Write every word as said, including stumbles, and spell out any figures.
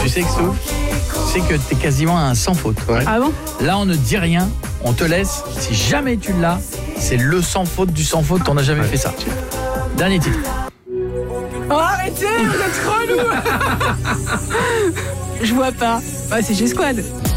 Tu sais que Sou, tu sais que t'es quasiment un sans faute. Ouais. Ah bon? Là, on ne dit rien, on te laisse. Si jamais tu l'as, c'est le sans faute du sans faute, t'en as jamais fait ça. Dernier titre. Oh, arrêtez, vous êtes relou. Je vois pas. Bah, c'est G-Squad.